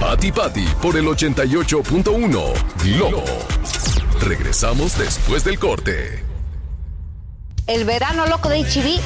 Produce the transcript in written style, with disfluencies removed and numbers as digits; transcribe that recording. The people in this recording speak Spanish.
Pati Pati por el 88.1 Globo. Regresamos después del corte. El verano loco de HB